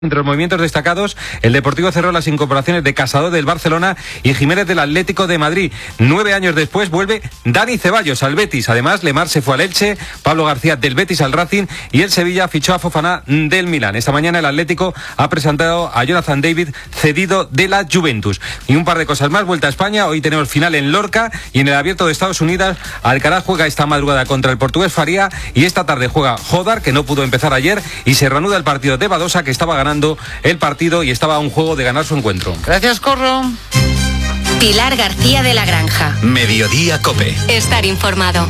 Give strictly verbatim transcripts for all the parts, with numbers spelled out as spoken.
Entre los movimientos destacados, el Deportivo cerró las incorporaciones de Casado del Barcelona y Jiménez del Atlético de Madrid. Nueve años después vuelve Dani Ceballos al Betis. Además, Lemar se fue al Elche, Pablo García del Betis al Racing y el Sevilla fichó a Fofana del Milán. Esta mañana el Atlético ha presentado a Jonathan David, cedido de la Juventus. Y un par de cosas más, vuelta a España. Hoy tenemos final en Lorca y en el Abierto de Estados Unidos. Alcaraz juega esta madrugada contra el portugués Faria y esta tarde juega Jodar, que no pudo empezar ayer, y se reanuda el partido de Badosa, que estaba ganando el partido y estaba a un juego de ganar su encuentro. Gracias, Corro. Pilar García de la Granja. Mediodía Cope. Estar informado.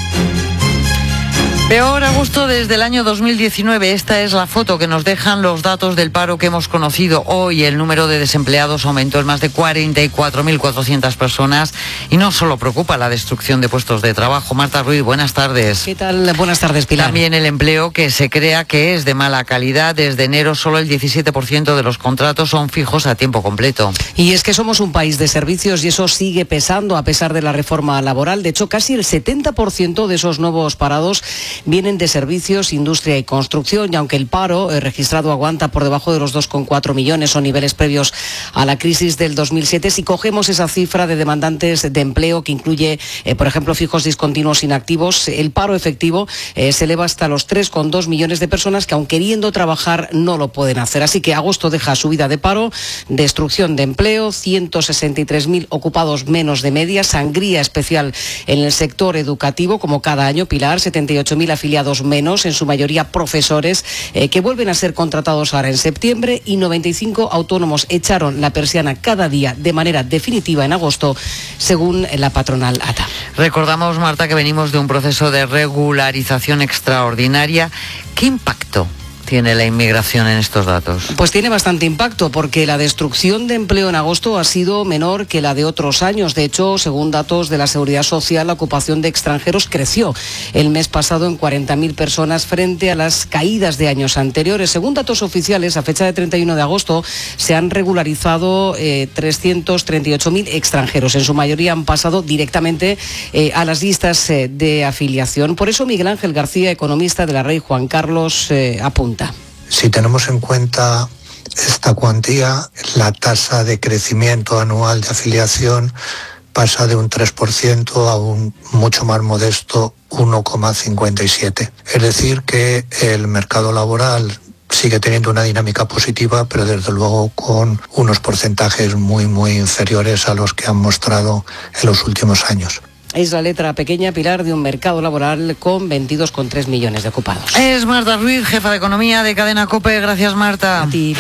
Peor agosto desde el año dos mil diecinueve. Esta es la foto que nos dejan los datos del paro que hemos conocido hoy. El número de desempleados aumentó en más de cuarenta y cuatro mil cuatrocientas personas y no solo preocupa la destrucción de puestos de trabajo. Marta Ruiz, buenas tardes. ¿Qué tal? Buenas tardes, Pilar. También el empleo que se crea que es de mala calidad. Desde enero solo el diecisiete por ciento de los contratos son fijos a tiempo completo. Y es que somos un país de servicios y eso sigue pesando a pesar de la reforma laboral. De hecho, casi el setenta por ciento de esos nuevos parados vienen de servicios, industria y construcción, y aunque el paro eh, registrado aguanta por debajo de los dos coma cuatro millones o niveles previos a la crisis del dos mil siete, si cogemos esa cifra de demandantes de empleo que incluye, eh, por ejemplo, fijos discontinuos inactivos, el paro efectivo eh, se eleva hasta los tres coma dos millones de personas que, aun queriendo trabajar, no lo pueden hacer. Así que agosto deja subida de paro, destrucción de empleo, ciento sesenta y tres mil ocupados menos de media, sangría especial en el sector educativo, como cada año, Pilar, setenta y ocho mil afiliados menos, en su mayoría profesores, eh, que vuelven a ser contratados ahora en septiembre, y noventa y cinco autónomos echaron la persiana cada día de manera definitiva en agosto, según la patronal A T A. Recordamos, Marta, que venimos de un proceso de regularización extraordinaria. ¿Qué impacto tiene la inmigración en estos datos? Pues tiene bastante impacto, porque la destrucción de empleo en agosto ha sido menor que la de otros años. De hecho, según datos de la Seguridad Social, la ocupación de extranjeros creció el mes pasado en cuarenta mil personas frente a las caídas de años anteriores. Según datos oficiales, a fecha de treinta y uno de agosto se han regularizado eh, trescientos treinta y ocho mil extranjeros. En su mayoría han pasado directamente eh, a las listas eh, de afiliación. Por eso Miguel Ángel García, economista de la Rey Juan Carlos, eh, apunta. Si tenemos en cuenta esta cuantía, la tasa de crecimiento anual de afiliación pasa de un tres por ciento a un mucho más modesto uno coma cincuenta y siete. Es decir, que el mercado laboral sigue teniendo una dinámica positiva, pero desde luego con unos porcentajes muy, muy inferiores a los que han mostrado en los últimos años. Es la letra pequeña, Pilar, de un mercado laboral con veintidós coma tres millones de ocupados. Es Marta Ruiz, jefa de Economía de Cadena COPE. Gracias, Marta. A ti.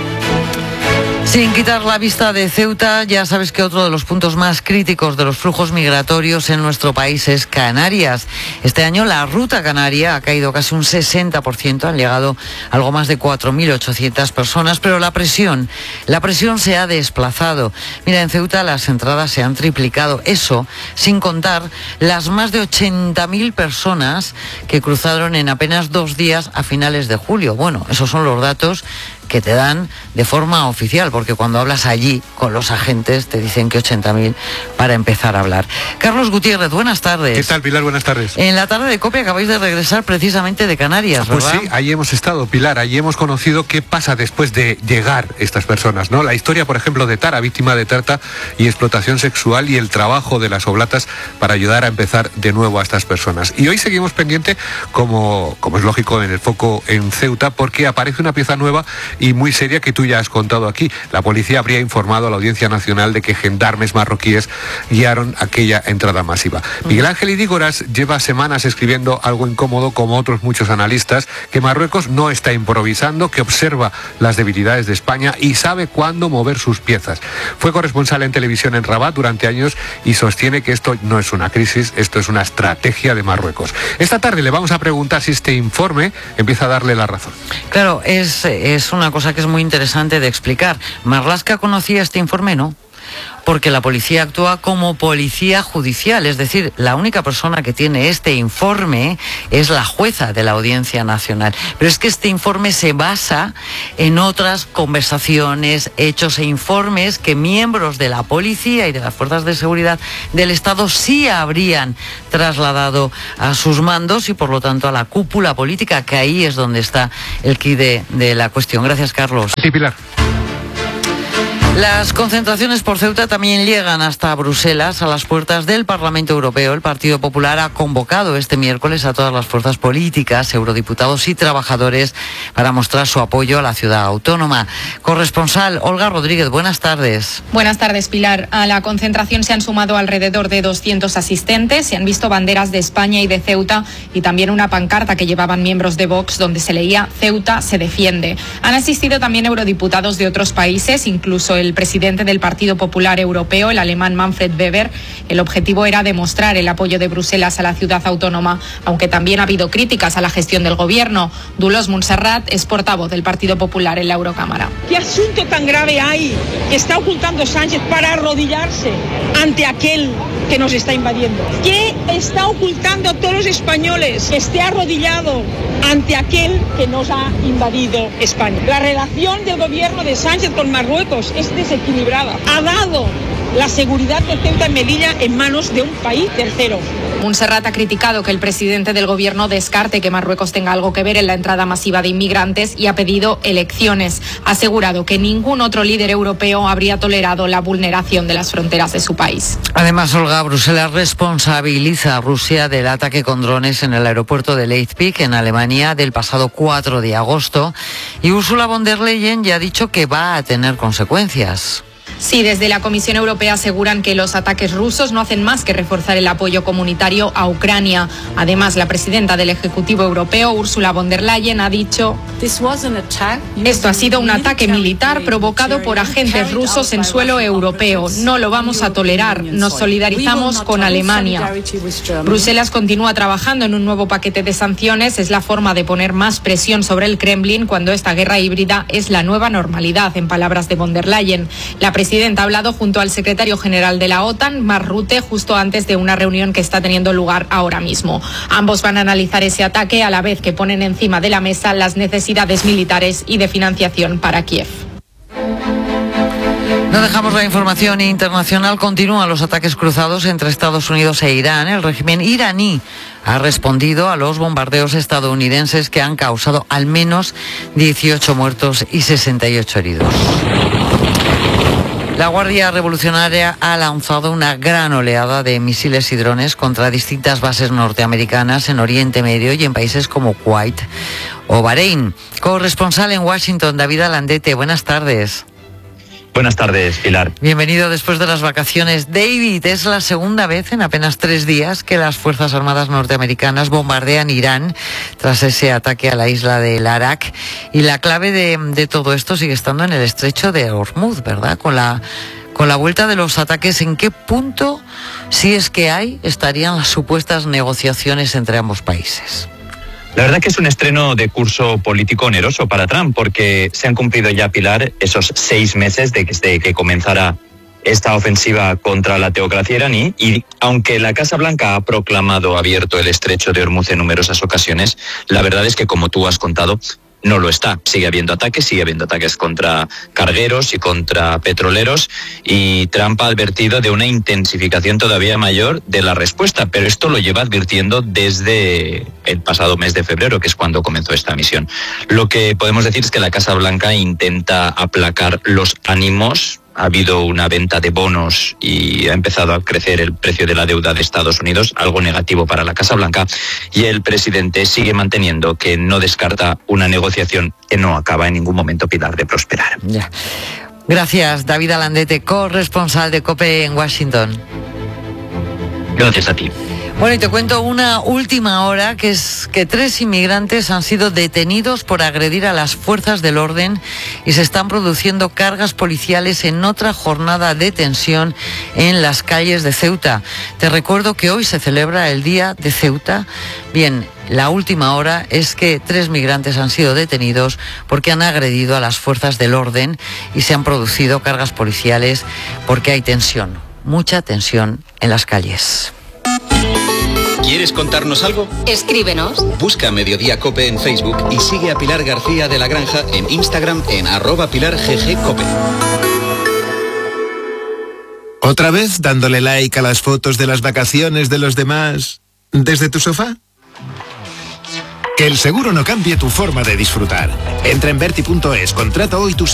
Sin quitar la vista de Ceuta, ya sabes que otro de los puntos más críticos de los flujos migratorios en nuestro país es Canarias. Este año la ruta canaria ha caído casi un sesenta por ciento, han llegado algo más de cuatro mil ochocientas personas, pero la presión, la presión se ha desplazado. Mira, en Ceuta las entradas se han triplicado, eso sin contar las más de ochenta mil personas que cruzaron en apenas dos días a finales de julio. Bueno, esos son los datos que te dan de forma oficial, porque cuando hablas allí con los agentes te dicen que ochenta mil para empezar a hablar. Carlos Gutiérrez, buenas tardes. ¿Qué tal, Pilar? Buenas tardes. En la tarde de COPE acabáis de regresar precisamente de Canarias, ¿verdad? Pues sí, allí hemos estado, Pilar, allí hemos conocido qué pasa después de llegar estas personas, ¿no? La historia, por ejemplo, de Tara, víctima de trata y explotación sexual, y el trabajo de las oblatas para ayudar a empezar de nuevo a estas personas. Y hoy seguimos pendiente, como, como es lógico, en el foco en Ceuta, porque aparece una pieza nueva y muy seria que tú ya has contado aquí. La policía habría informado a la Audiencia Nacional de que gendarmes marroquíes guiaron aquella entrada masiva. Mm. Miguel Ángel Idígoras lleva semanas escribiendo algo incómodo, como otros muchos analistas, que Marruecos no está improvisando, que observa las debilidades de España y sabe cuándo mover sus piezas. Fue corresponsal en televisión en Rabat durante años y sostiene que esto no es una crisis, esto es una estrategia de Marruecos. Esta tarde le vamos a preguntar si este informe empieza a darle la razón. Claro, es, es una cosa que es muy interesante de explicar. Marlaska conocía este informe, ¿no? porque la policía actúa como policía judicial, es decir, la única persona que tiene este informe es la jueza de la Audiencia Nacional. Pero es que este informe se basa en otras conversaciones, hechos e informes que miembros de la policía y de las fuerzas de seguridad del Estado sí habrían trasladado a sus mandos y por lo tanto a la cúpula política, que ahí es donde está el quid de, de la cuestión. Gracias, Carlos. Sí, Pilar. Las concentraciones por Ceuta también llegan hasta Bruselas, a las puertas del Parlamento Europeo. El Partido Popular ha convocado este miércoles a todas las fuerzas políticas, eurodiputados y trabajadores para mostrar su apoyo a la ciudad autónoma. Corresponsal Olga Rodríguez, buenas tardes. Buenas tardes, Pilar. A la concentración se han sumado alrededor de doscientos asistentes. Se han visto banderas de España y de Ceuta y también una pancarta que llevaban miembros de Vox donde se leía "Ceuta se defiende". Han asistido también eurodiputados de otros países, incluso el el presidente del Partido Popular Europeo, el alemán Manfred Weber. El objetivo era demostrar el apoyo de Bruselas a la ciudad autónoma, aunque también ha habido críticas a la gestión del gobierno. Dolors Montserrat es portavoz del Partido Popular en la Eurocámara. ¿Qué asunto tan grave hay que está ocultando Sánchez para arrodillarse ante aquel que nos está invadiendo? ¿Qué está ocultando a todos los españoles que esté arrodillado ante aquel que nos ha invadido España? La relación del gobierno de Sánchez con Marruecos es desequilibrada. Ha dado la seguridad de Ceuta y Melilla en manos de un país tercero. Montserrat ha criticado que el presidente del gobierno descarte que Marruecos tenga algo que ver en la entrada masiva de inmigrantes y ha pedido elecciones. Ha asegurado que ningún otro líder europeo habría tolerado la vulneración de las fronteras de su país. Además, Olga, Bruselas responsabiliza a Rusia del ataque con drones en el aeropuerto de Leipzig, en Alemania, del pasado cuatro de agosto. Y Ursula von der Leyen ya ha dicho que va a tener consecuencias. Sí, desde la Comisión Europea aseguran que los ataques rusos no hacen más que reforzar el apoyo comunitario a Ucrania. Además, la presidenta del Ejecutivo Europeo, Ursula von der Leyen, ha dicho: esto ha sido un ataque militar provocado por agentes rusos en suelo europeo. No lo vamos a tolerar. Nos solidarizamos con Alemania. Bruselas continúa trabajando en un nuevo paquete de sanciones. Es la forma de poner más presión sobre el Kremlin cuando esta guerra híbrida es la nueva normalidad, en palabras de von der Leyen. La presidenta ha hablado junto al secretario general de la OTAN, Mark Rutte, justo antes de una reunión que está teniendo lugar ahora mismo. Ambos van a analizar ese ataque a la vez que ponen encima de la mesa las necesidades militares y de financiación para Kiev. No dejamos la información internacional. Continúan los ataques cruzados entre Estados Unidos e Irán. El régimen iraní ha respondido a los bombardeos estadounidenses que han causado al menos dieciocho muertos y sesenta y ocho heridos. La Guardia Revolucionaria ha lanzado una gran oleada de misiles y drones contra distintas bases norteamericanas en Oriente Medio y en países como Kuwait o Bahrein. Corresponsal en Washington, David Alandete, buenas tardes. Buenas tardes, Pilar. Bienvenido después de las vacaciones. David, es la segunda vez en apenas tres días que las Fuerzas Armadas norteamericanas bombardean Irán tras ese ataque a la isla del Arak. Y la clave de, de todo esto sigue estando en el estrecho de Hormuz, ¿verdad? Con la, con la vuelta de los ataques, ¿en qué punto, si es que hay, estarían las supuestas negociaciones entre ambos países? La verdad que es un estreno de curso político oneroso para Trump, porque se han cumplido ya, Pilar, esos seis meses desde que comenzara esta ofensiva contra la teocracia iraní, y aunque la Casa Blanca ha proclamado abierto el estrecho de Hormuz en numerosas ocasiones, la verdad es que, como tú has contado, no lo está. Sigue habiendo ataques, sigue habiendo ataques contra cargueros y contra petroleros, y Trump ha advertido de una intensificación todavía mayor de la respuesta, pero esto lo lleva advirtiendo desde el pasado mes de febrero, que es cuando comenzó esta misión. Lo que podemos decir es que la Casa Blanca intenta aplacar los ánimos. Ha habido una venta de bonos y ha empezado a crecer el precio de la deuda de Estados Unidos, algo negativo para la Casa Blanca, y el presidente sigue manteniendo que no descarta una negociación que no acaba en ningún momento, Pilar, de prosperar. Ya. Gracias, David Alandete, corresponsal de COPE en Washington. Gracias a ti. Bueno, y te cuento una última hora, que es que tres inmigrantes han sido detenidos por agredir a las fuerzas del orden y se están produciendo cargas policiales en otra jornada de tensión en las calles de Ceuta. Te recuerdo que hoy se celebra el Día de Ceuta. Bien, la última hora es que tres migrantes han sido detenidos porque han agredido a las fuerzas del orden y se han producido cargas policiales porque hay tensión, mucha tensión en las calles. ¿Quieres contarnos algo? Escríbenos. Busca Mediodía Cope en Facebook y sigue a Pilar García de la Granja en Instagram en arroba Pilar G G Cope. ¿Otra vez dándole like a las fotos de las vacaciones de los demás desde tu sofá? Que el seguro no cambie tu forma de disfrutar. Entra en Berti punto es, contrata hoy tu